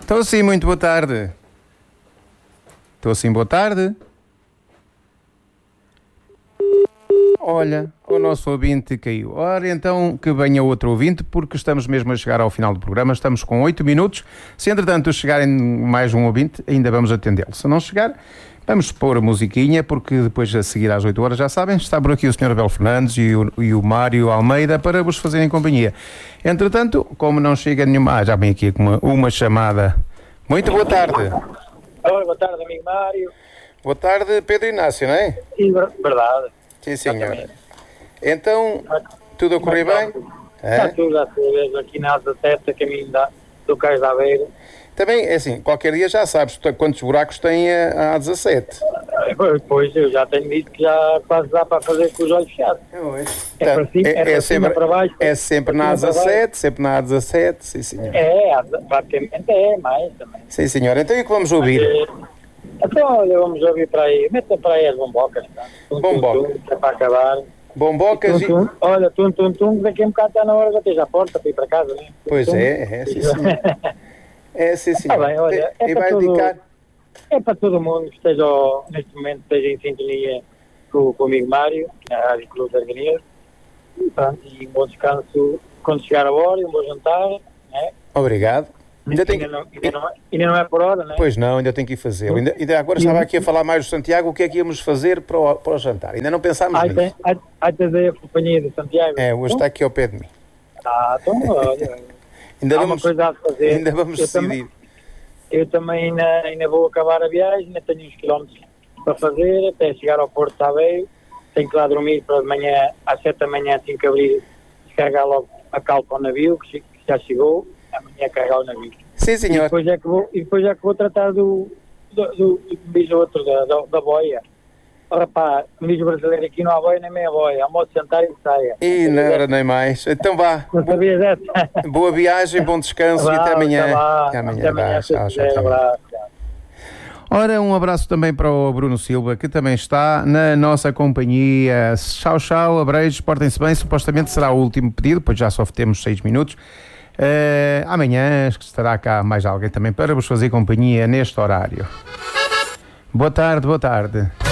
Estou sim, muito boa tarde. Estou sim, boa tarde. Olha, o nosso ouvinte caiu. Ora, então que venha outro ouvinte, porque estamos mesmo a chegar ao final do programa. Estamos com 8 minutos. Se entretanto chegarem mais um ouvinte, ainda vamos atendê-lo. Se não chegar, vamos pôr a musiquinha, porque depois a seguir às 8 horas, já sabem, está por aqui o Sr. Abel Fernandes e o Mário Almeida para vos fazerem companhia. Entretanto, como não chega nenhuma... já vem aqui com uma chamada. Muito boa tarde. Olá, boa tarde, amigo Mário. Boa tarde, Pedro Inácio, não é? Sim, verdade. Sim, senhor. Então, tudo a correr bem? Está tudo a ser aqui na A17, a caminho do Cais da Aveiro. Também, é assim, qualquer dia já sabes quantos buracos tem a A17. Pois, eu já tenho dito que já quase dá para fazer com os olhos fechados. É para cima, para cima, para baixo. É sempre na A17, sempre na A17, sim, senhor. Praticamente é, mais também. Sim, senhor. Então, e o que vamos ouvir? Então, olha, vamos ouvir para aí. Meta para aí as bombocas, tá? Bombocas. É para acabar. Bombocas e... Olha, daqui a um bocado está na hora de bater à porta para ir para casa, né? Pois sim, senhor. Sim, senhor. Bem, olha, e vai dedicar... É para todo mundo que esteja, neste momento, esteja em sintonia com o amigo Mário, na Rádio Clube de Arganês. E um bom descanso quando chegar a hora, e um bom jantar, né? Obrigado. Ainda não é por hora, né? Pois não, ainda tenho que ir fazê-lo. Ainda agora estava aqui a falar mais do Santiago, o que é que íamos fazer para o jantar. Ainda não pensámos nisso. Tens aí a companhia do Santiago? Hoje está aqui ao pé de mim. Então, olha. Ainda uma coisa a fazer. Ainda vamos decidir. Eu também ainda vou acabar a viagem, ainda tenho uns quilómetros para fazer, até chegar ao Porto de Aveiro. Tenho que lá dormir para de manhã, às 7 da manhã, assim que abrir, descarregar logo a cal para o navio, que já chegou. Amanhã carregar o navio. Sim, senhor. E depois é que vou tratar do diz outro, da boia. Rapaz, como diz o brasileiro, aqui não há boia nem meia boia, há modo de sentar e saia. E não era nem mais. Então vá. Não sabias essa? Boa viagem, bom descanso e até amanhã. Até amanhã. Tchau. Ora, um abraço também para o Bruno Silva, que também está na nossa companhia. Tchau, abreijos, portem-se bem. Supostamente será o último pedido, pois já só temos 6 minutos. Amanhã estará cá mais alguém também para vos fazer companhia neste horário. Boa tarde.